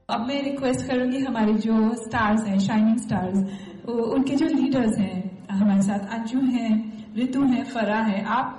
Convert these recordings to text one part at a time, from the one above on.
अब मैं रिक्वेस्ट करूंगी हमारे जो स्टार्स हैं, शाइनिंग स्टार्स, उनके जो लीडर्स हैं हमारे साथ, अंजू हैं, ऋतु है, फरा है, आप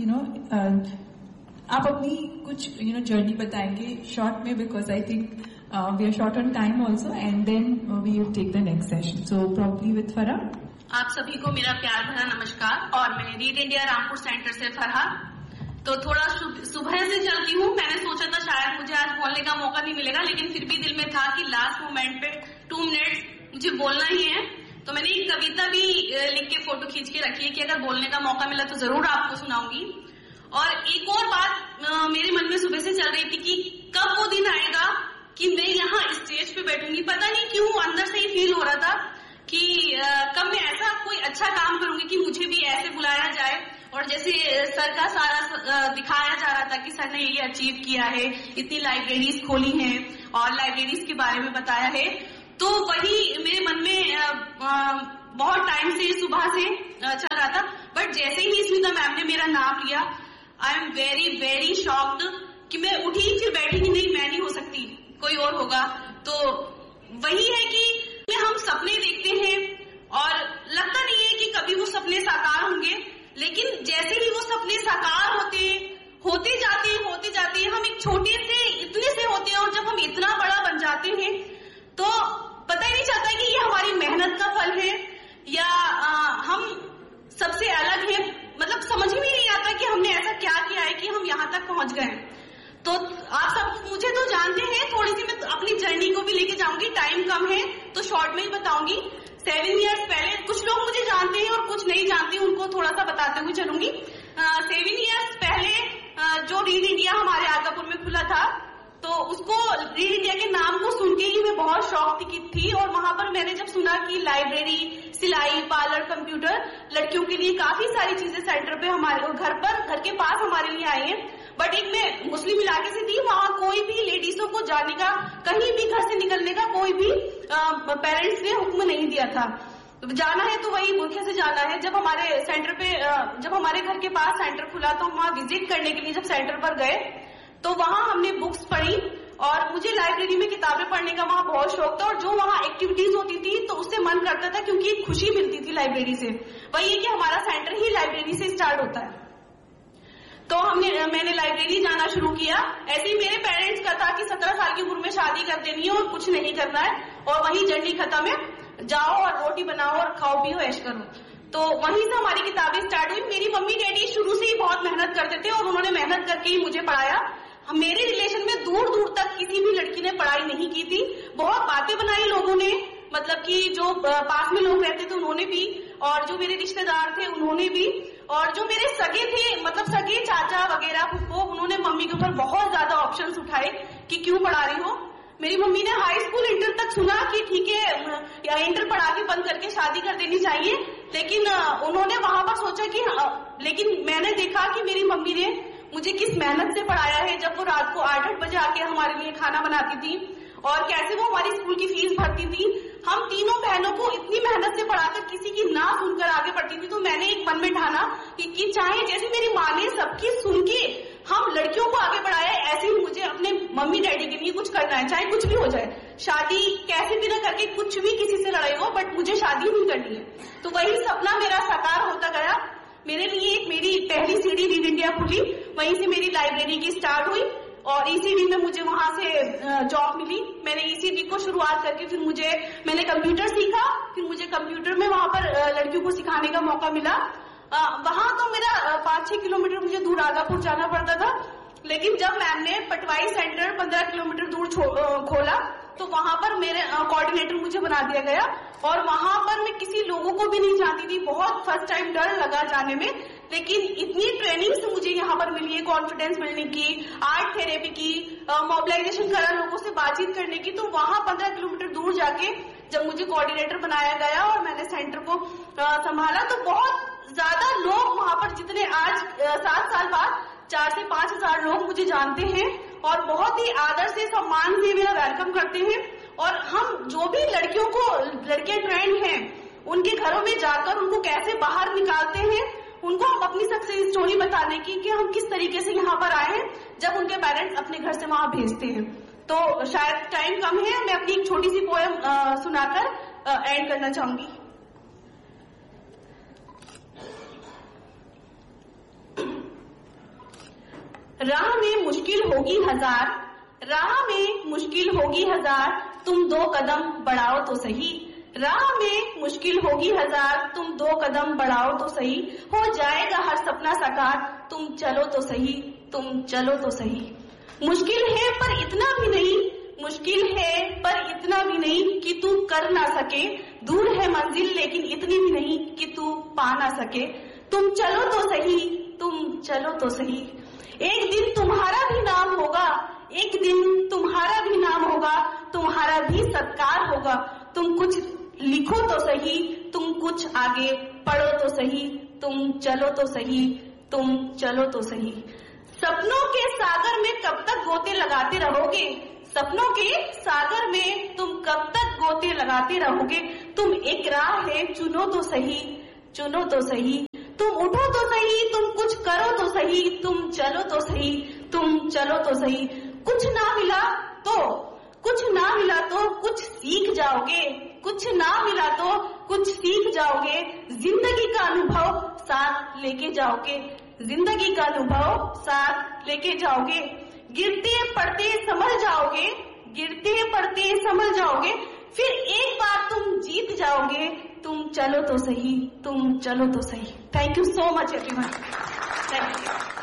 आप अपनी कुछ जर्नी बताएंगे शॉर्ट में, because I think we are short on time also, and then we will take the next session. So probably with फरा. आप सभी को मेरा प्यार भरा नमस्कार. और मैं रीड इंडिया रामपुर सेंटर से फरहा. तो थोड़ा सुबह से चलती हूँ. मैंने सोचा था शायद मुझे आज बोलने का मौका नहीं मिलेगा, लेकिन फिर भी दिल में था कि लास्ट मोमेंट पे 2 मिनट्स मुझे बोलना ही है. तो मैंने एक कविता भी लिख के फोटो खींच के रखी है कि अगर बोलने का मौका मिला तो जरूर आपको सुनाऊंगी. और एक और बात मेरे मन में सुबह से चल रही थी कि कब वो दिन आएगा कि मैं यहाँ स्टेज पे बैठूंगी. पता नहीं क्यों अंदर से ही फील हो रहा था कि कब मैं ऐसा कोई अच्छा काम करूंगी कि मुझे भी ऐसे बुलाया जाए. और जैसे सर का सारा दिखाया जा रहा था कि सर ने ये अचीव किया है, इतनी लाइब्रेरीज खोली हैं और लाइब्रेरीज के बारे में बताया है, तो वही मेरे मन में बहुत टाइम से सुबह से चल रहा था. बट जैसे ही स्मिता मैम ने मेरा नाम लिया, I am very very shocked कि मैं उठी फिर बैठी कि नहीं, मैं नहीं हो सकती, कोई और होगा. तो वही है कि हम सपने देखते हैं और लगता नहीं है कि कभी वो सपने साकार होंगे, लेकिन जैसे ही वो सपने साकार होते जाते हैं, हम एक छोटे से इतने से होते हैं, और जब हम इतना बड़ा बन जाते हैं तो पता ही नहीं चलता कि ये हमारी मेहनत का फल है या हम सबसे अलग हैं. मतलब समझ ही नहीं आता कि हमने ऐसा क्या किया है कि हम यहाँ तक पहुंच गए. तो आप सब मुझे तो जानते हैं, थोड़ी सी मैं अपनी जर्नी को भी लेके जाऊंगी. टाइम कम है तो शॉर्ट में ही बताऊंगी. 7 इयर्स पहले, कुछ लोग मुझे जानते हैं और कुछ नहीं जानते, उनको थोड़ा सा बताते हुए चलूंगी. 7 इयर्स पहले जो रीड इंडिया हमारे आगापुर में खुला था, तो उसको रीड इंडिया के नाम को सुन के ही मैं बहुत शौक थी. और वहां पर मैंने जब सुना कि लाइब्रेरी, सिलाई, पार्लर, कंप्यूटर, लड़कियों के लिए काफी सारी चीजें सेंटर पे हमारे घर के पास हमारे लिए आई है. बट एक मैं मुस्लिम इलाके से थी, वहां कोई भी लेडीजों को जाने का, कहीं भी घर से निकलने का कोई भी पेरेंट्स ने हुक्म नहीं दिया था. जाना है तो वही बुरखे से जाना है. जब हमारे सेंटर पे, जब हमारे घर के पास सेंटर खुला, तो हम वहां विजिट करने के लिए जब सेंटर पर गए, तो वहां हमने बुक्स पढ़ी. और मुझे लाइब्रेरी में किताबें पढ़ने का वहां बहुत शौक था. और जो वहां एक्टिविटीज होती थी तो उससे मन करता था, क्योंकि एक खुशी मिलती थी लाइब्रेरी से. वही है कि हमारा सेंटर ही लाइब्रेरी से स्टार्ट होता है. तो मैंने लाइब्रेरी जाना शुरू किया. ऐसे ही मेरे पेरेंट्स का था कि 17 साल की उम्र में शादी कर देनी है और कुछ नहीं करना है, और वही जर्नी खत्म है, जाओ और रोटी बनाओ और खाओ पियो ऐश करो. तो वहीं से हमारी किताबें स्टार्ट हुई. मेरी मम्मी डैडी शुरू से ही बहुत मेहनत करते थे और उन्होंने मेहनत करके ही मुझे पढ़ाया. मेरे रिलेशन में दूर दूर तक किसी भी लड़की ने पढ़ाई नहीं की थी. बहुत बातें बनाई लोगों ने, मतलब कि जो पास में लोग रहते थे उन्होंने भी, और जो मेरे रिश्तेदार थे उन्होंने भी, और जो मेरे सगे थे, मतलब सगे चाचा वगैरह फुफ्फो, उन्होंने मम्मी के ऊपर बहुत ज्यादा ऑप्शंस उठाए कि क्यों पढ़ा रही हो. मेरी मम्मी ने हाई स्कूल, इंटर तक सुना कि ठीक है या इंटर पढ़ा के बंद करके शादी कर देनी चाहिए, लेकिन उन्होंने वहां पर सोचा कि लेकिन मैंने देखा कि मेरी मम्मी ने मुझे किस मेहनत से पढ़ाया है. जब वो रात को 8-8 बजे आके हमारे लिए खाना बनाती थी और कैसे वो हमारी स्कूल की फीस भरती थी. हम तीनों बहनों को इतनी मेहनत से पढ़ाकर किसी की ना सुनकर आगे बढ़ती थी. तो मैंने एक मन में ठाना कि चाहे जैसे मेरी माँ ने सबकी सुन के हम लड़कियों को आगे बढ़ाया, ऐसे ही मुझे अपने मम्मी डैडी के लिए कुछ करना है, चाहे कुछ भी हो जाए. शादी कैसे भी ना करके, कुछ भी किसी से लड़ाई हो, बट मुझे शादी नहीं करनी है. तो वही सपना मेरा साकार होता गया. मेरे लिए मेरी पहली सीढ़ी रीड इंडिया खुली, वहीं से मेरी लाइब्रेरी की स्टार्ट हुई. और ईसीडी में मुझे वहां से जॉब मिली. मैंने ईसीडी को शुरुआत करके फिर मैंने कंप्यूटर सीखा. फिर मुझे कंप्यूटर में वहां पर लड़कियों को सिखाने का मौका मिला. वहां तो मेरा 5-6 किलोमीटर मुझे दूर आगापुर जाना पड़ता था. लेकिन जब मैम ने पटवाई सेंटर 15 किलोमीटर दूर खोला, तो वहां पर मेरे कोऑर्डिनेटर मुझे बना दिया गया. और वहां पर मैं किसी लोगों को भी नहीं जानती थी. बहुत फर्स्ट टाइम डर लगा जाने में, लेकिन इतनी ट्रेनिंग मुझे यहाँ पर मिली है, कॉन्फिडेंस मिलने की, आर्ट थेरेपी की, मोबिलाइजेशन करा, लोगों से बातचीत करने की. तो वहां 15 किलोमीटर दूर जाके जब मुझे कोऑर्डिनेटर बनाया गया और मैंने सेंटर को संभाला, तो बहुत ज्यादा लोग वहां पर, जितने आज 7 साल बाद 4 से 5 हजार लोग मुझे जानते हैं और बहुत ही आदर से, सम्मान से मेरा वेलकम करते हैं. और हम जो भी लड़कियां ट्रेंड हैं, उनके घरों में जाकर उनको कैसे बाहर निकालते हैं, उनको हम अपनी सक्सेस स्टोरी बताने की कि हम किस तरीके से यहाँ पर आए हैं, जब उनके पेरेंट्स अपने घर से वहां भेजते हैं. तो शायद टाइम कम है, मैं अपनी एक छोटी सी पोएम सुनाकर एंड करना चाहूंगी। राह में मुश्किल होगी हजार, राह में मुश्किल होगी हजार, तुम 2 कदम बढ़ाओ तो सही। राह में मुश्किल होगी हजार, तुम 2 कदम बढ़ाओ तो सही। हो जाएगा हर सपना साकार, तुम चलो तो सही, तुम चलो तो सही। मुश्किल है पर इतना भी नहीं, मुश्किल है पर इतना भी नहीं कि तू कर ना सके। दूर है मंजिल लेकिन इतनी भी नहीं कि तू पा ना सके। तुम चलो तो सही, तुम चलो तो सही। एक दिन तुम्हारा भी नाम होगा, एक दिन तुम्हारा भी नाम होगा, तुम्हारा भी सत्कार होगा। तुम कुछ लिखो तो सही, तुम कुछ आगे पढ़ो तो सही, तुम चलो तो सही, तुम चलो तो सही। सपनों के सागर में कब तक गोते लगाते रहोगे, सपनों के सागर में तुम कब तक गोते लगाते रहोगे। तुम एक राह है चुनो तो सही, चुनो तो सही। तुम उठो तो सही, तुम कुछ करो तो सही, तुम चलो तो सही, तुम चलो तो सही। कुछ ना मिला तो कुछ सीख जाओगे, कुछ ना मिला तो कुछ सीख जाओगे। जिंदगी का अनुभव साथ लेके जाओगे, जिंदगी का अनुभव साथ लेके जाओगे। गिरते पड़ते समझ जाओगे, गिरते पड़ते समझ जाओगे। फिर एक बार तुम जीत जाओगे, तुम चलो तो सही, तुम चलो तो सही। Thank you so much everyone. Thank you.